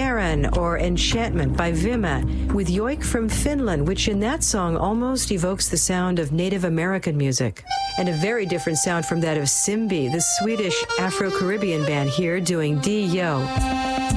Baron or Enchantment by Vimma, with Yoik from Finland, which in that song almost evokes the sound of Native American music. And a very different sound from that of Simbi, the Swedish Afro-Caribbean band here doing Dio.